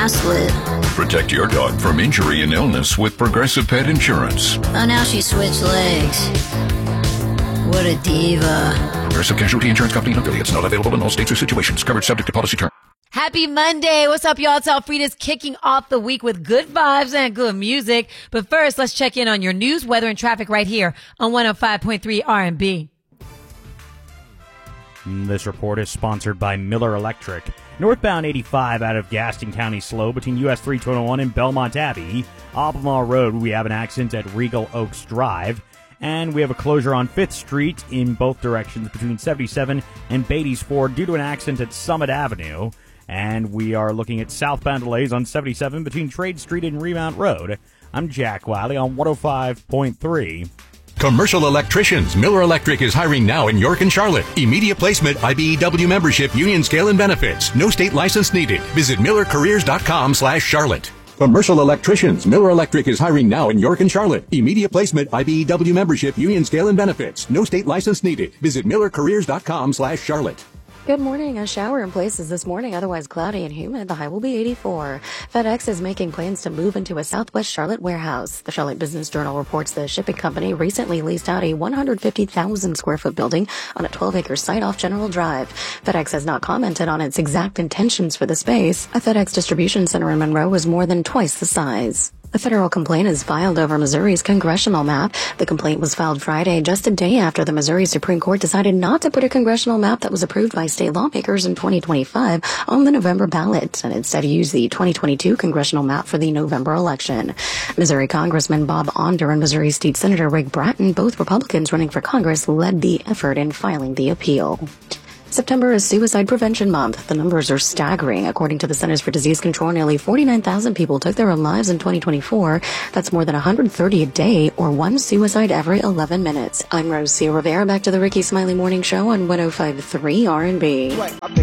Gaslit. Protect your dog from injury and illness with Progressive Pet Insurance. Oh, now she switched legs. What a diva. Progressive Casualty Insurance Company and affiliates. Not available in all states or situations. Coverage subject to policy terms. Happy Monday. What's up, y'all? It's Alfreda's kicking off the week with good vibes and good music. But first, let's check in on your news, weather, and traffic right here on 105.3 R&B. This report is sponsored by Miller Electric. Northbound 85 out of Gaston County slow between US 321 and Belmont Abbey. Albemarle Road, we have an accident at Regal Oaks Drive. And we have a closure on 5th Street in both directions between 77 and Beatty's Ford due to an accident at Summit Avenue. And we are looking at southbound delays on 77 between Trade Street and Remount Road. I'm Jack Wiley on 105.3. Commercial electricians. Miller Electric is hiring now in York and Charlotte. Immediate placement, IBEW membership, union scale and benefits. No state license needed. Visit millercareers.com/Charlotte. Commercial electricians. Miller Electric is hiring now in York and Charlotte. Immediate placement, IBEW membership, union scale and benefits. No state license needed. Visit millercareers.com/Charlotte. Good morning. A shower in places this morning, otherwise cloudy and humid. The high will be 84. FedEx is making plans to move into a Southwest Charlotte warehouse. The Charlotte Business Journal reports the shipping company recently leased out a 150,000 square foot building on a 12-acre site off General Drive. FedEx has not commented on its exact intentions for the space. A FedEx distribution center in Monroe was more than twice the size. A federal complaint is filed over Missouri's congressional map. The complaint was filed Friday, just a day after the Missouri Supreme Court decided not to put a congressional map that was approved by state lawmakers in 2025 on the November ballot, and instead used the 2022 congressional map for the November election. Missouri Congressman Bob Onder and Missouri State Senator Rick Bratton, both Republicans running for Congress, led the effort in filing the appeal. September is Suicide Prevention Month. The numbers are staggering. According to the Centers for Disease Control, nearly 49,000 people took their own lives in 2024. That's more than 130 a day, or one suicide every 11 minutes. I'm Rosia Rivera. Back to the Ricky Smiley Morning Show on 105.3 R&B.